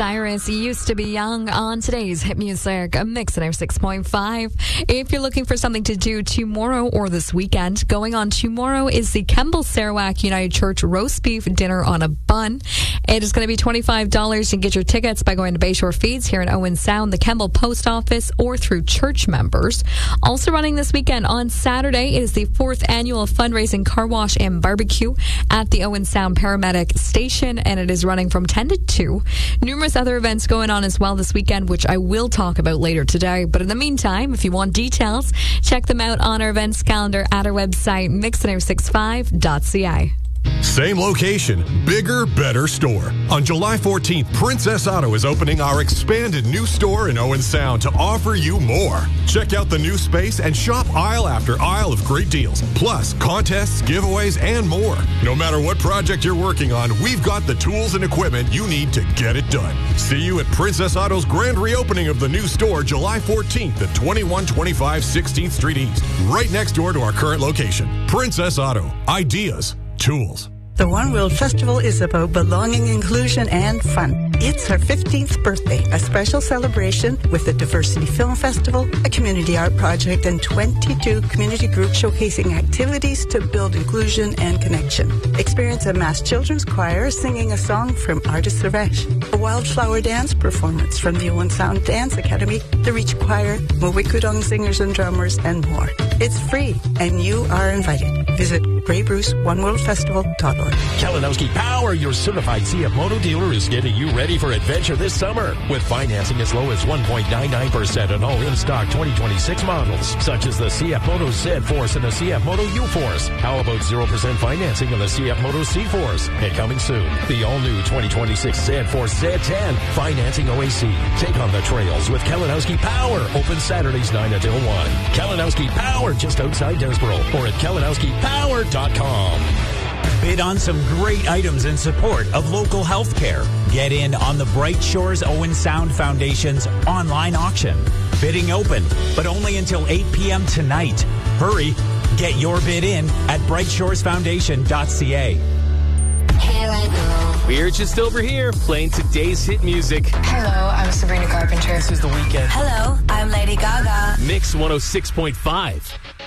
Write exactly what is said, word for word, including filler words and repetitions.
Cyrus used to be young on today's hit music, a mix in our six point five. If you're looking for something to do tomorrow or this weekend, going on tomorrow is the Kemble Sarawak United Church roast beef dinner on a bun. It is going to be twenty-five dollars. You can get your tickets by going to Bayshore Feeds here in Owen Sound, the Kemble Post Office, or through church members. Also running this weekend on Saturday is the fourth annual fundraising car wash and barbecue at the Owen Sound Paramedic Station, and it is running from ten to two. Numerous other events going on as well this weekend, which I will talk about later today. But in the meantime, if you want details, check them out on our events calendar at our website, mix zero six five dot c a. Same location, bigger, better store. On July fourteenth, Princess Auto is opening our expanded new store in Owen Sound to offer you more. Check out the new space and shop aisle after aisle of great deals, plus contests, giveaways, and more. No matter what project you're working on, we've got the tools and equipment you need to get it done. See you at Princess Auto's grand reopening of the new store July fourteenth at twenty-one twenty-five sixteenth Street East, right next door to our current location. Princess Auto. Ideas. Tools. The One World Festival is about belonging, inclusion, and fun. It's her fifteenth birthday, a special celebration with the Diversity Film Festival, a community art project, and twenty-two community groups showcasing activities to build inclusion and connection. Experience a mass children's choir singing a song from Artist Suresh, a wildflower dance performance from the Owen Sound Dance Academy, the Reach Choir, Mawikudong singers and drummers, and more. It's free, and you are invited. Visit Grey Bruce One World Festival dot org. Kalinowski Power, your certified C F Moto dealer, is getting you ready for adventure this summer with financing as low as one point nine nine percent on all in-stock twenty twenty-six models, such as the C F Moto Z-Force and the C F Moto U-Force. How about zero percent financing on the C F Moto C-Force? And coming soon, the all-new twenty twenty-six Z-Force Z ten, financing O A C. Take on the trails with Kalinowski Power, open Saturdays nine until one. Kalinowski Power, just outside Desboro, or at kalinowski power dot com. Bid on some great items in support of local health care. Get in on the Bright Shores Owen Sound Foundation's online auction. Bidding open, but only until eight p.m. tonight. Hurry, get your bid in at bright shores foundation dot c a. We're just over here playing today's hit music. Hello, I'm Sabrina Carpenter. This is The Weeknd. Hello, I'm Lady Gaga. Mix one oh six point five.